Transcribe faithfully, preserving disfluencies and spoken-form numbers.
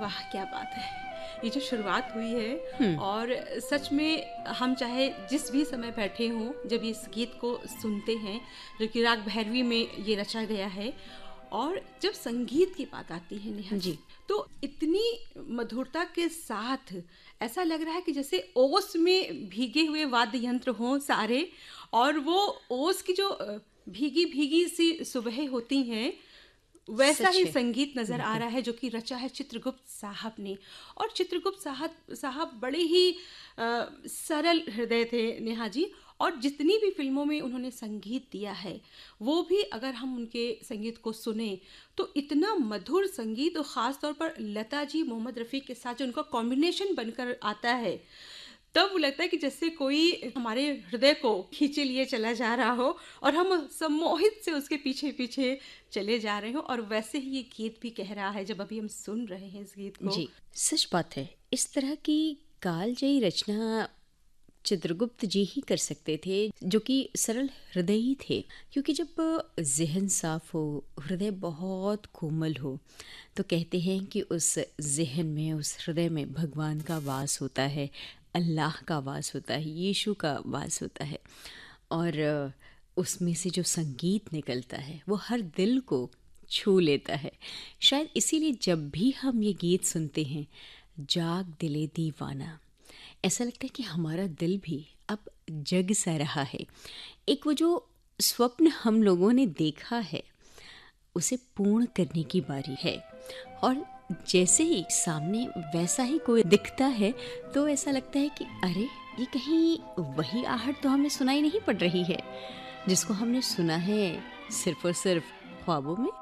वाह क्या बात है! ये जो शुरुआत हुई है हुँ। और सच में हम चाहे जिस भी समय बैठे हों, जब इस गीत को सुनते हैं, जो कि राग भैरवी में ये रचा गया है और जब संगीत की बात आती है नेहा जी, जी। तो इतनी मधुरता के साथ ऐसा लग रहा है कि जैसे ओस में भीगे हुए वाद्य यंत्र हों सारे और वो ओस की जो अ, भीगी-भीगी सी सुबह होती हैं, वैसा सच ही है। संगीत नज़र आ बिल्कुल। रहा है जो कि रचा है चित्रगुप्त साहब ने। और चित्रगुप्त साहब साहब बड़े ही अ, सरल हृदय थे नेहा जी, और जितनी भी फ़िल्मों में उन्होंने संगीत दिया है, वो भी अगर हम उनके संगीत को सुनें, तो इतना मधुर संगीत और ख़ास तौर पर लता जी, मोहम्मद रफ़ी के साथ जो उनका कॉम्बिनेशन बनकर आता है, तब वो लगता है कि जैसे कोई हमारे हृदय को खींचे लिए चला जा रहा हो और हम सम्मोहित से उसके पीछे-पीछे चले जा रहे हों, और वैसे ही ये गीत भी कह रहा है जब अभी हम सुन रहे हैं इस गीत को। जी, सच बात है। इस तरह की कालजयी रचना चित्रगुप्त जी ही कर सकते थे, जो कि सरल हृदयी थे। क्योंकि जब ज़हन साफ हो, हृदय बहुत कोमल हो, तो कहते हैं कि उस ज़हन में, उस हृदय में भगवान का वास होता है, अल्लाह का वास होता है, यीशु का वास होता है। और अ, उसमें से जो संगीत निकलता है, वो हर दिल को छू लेता है। शायद इसीलिए जब भी हम ये गीत सुनते हैं, जाग दिले दीवाना, ऐसा लगता है कि हमारा दिल भी अब जग सा रहा है। एक वो जो स्वप्न हम लोगों ने देखा है, उसे पूर्ण करने की बारी है। और जैसे ही सामने वैसा ही कोई दिखता है, तो ऐसा लगता है कि अरे, ये कहीं वही आहट तो हमें सुनाई नहीं पड़ रही है, जिसको हमने सुना है सिर्फ़ और सिर्फ़ ख्वाबों में।